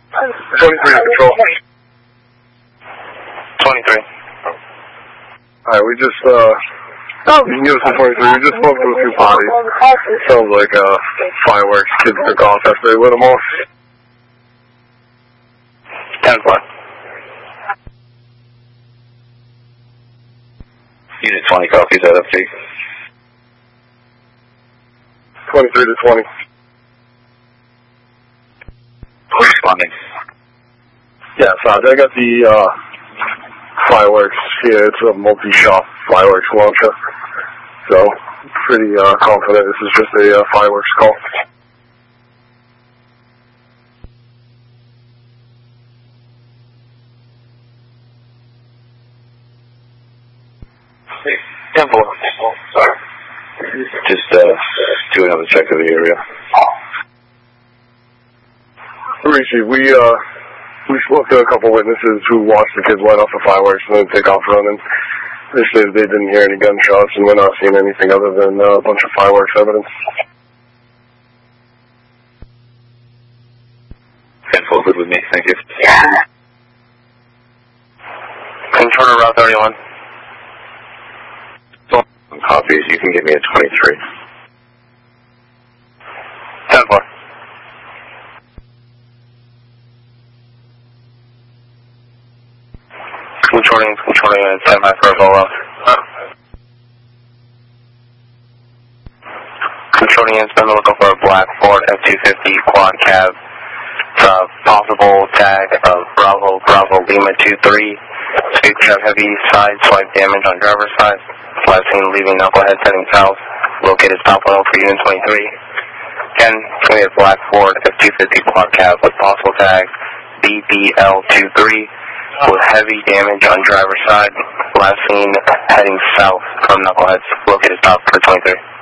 23 to control. 23. Alright, we just, you can give us a 23. We just spoke to a few bodies. Sounds like, fireworks. Kids took off after they lit them off. 10-4. Unit 20 copies out of T. 23 to 20. Responding. Yeah, Sarge, I got the, fireworks here. It's a multi-shot fireworks launcher. So, pretty, confident this is just a, fireworks call. Sorry. Just do another check of the area. Rishi, we spoke to a couple witnesses who watched the kids light off the fireworks and then take off running. They said they didn't hear any gunshots and we're not seeing anything other than a bunch of fireworks evidence. 10-4, good with me, thank you. Control to Route 31. Copies, you can give me a 23. 10-4. Controlling and stand by for a roll-up. Controlling and stand looking for a black Ford F-250 quad cab. Possible tag of Bravo Lima 23. Speed trap heavy side swipe damage on driver's side. Last seen leaving Knucklehead heading south. Located stop on for Unit 23. Again, we have black Ford F-250 quad cab with possible tag BBL23 with heavy damage on driver's side. Last seen heading south from Knuckleheads. Located stop for 23.